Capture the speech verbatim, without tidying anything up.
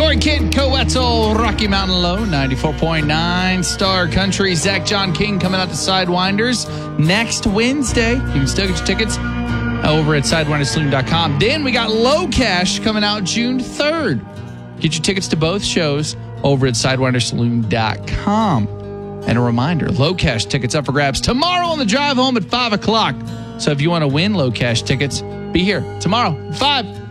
Corey Kidd, Coetzel, Rocky Mountain Low, ninety-four point nine Star Country. Zach John King coming out to Sidewinders next Wednesday. You can still get your tickets over at sidewinder saloon dot com. Then we got Low Cash coming out June third. Get your tickets to both shows over at sidewinder saloon dot com. And a reminder, Low Cash tickets up for grabs tomorrow on the drive home at five o'clock. So if you want to win Low Cash tickets, be here tomorrow at five.